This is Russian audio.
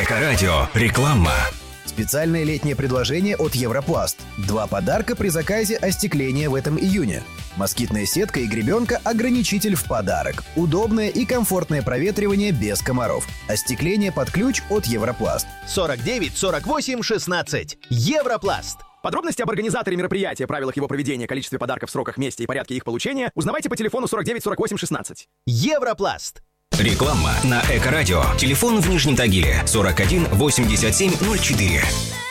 Эко-радио. Реклама. Специальное летнее предложение от Европласт. 2 подарка при заказе остекления в этом июне. Москитная сетка и гребенка-ограничитель в подарок. Удобное и комфортное проветривание без комаров. Остекление под ключ от Европласт. 49 48 16. Европласт. Подробности об организаторе мероприятия, правилах его проведения, количестве подарков, сроках, месте и порядке их получения узнавайте по телефону 49 48 16. Европласт. Реклама на Эко-радио. Телефон в Нижнем Тагиле 41 87 04.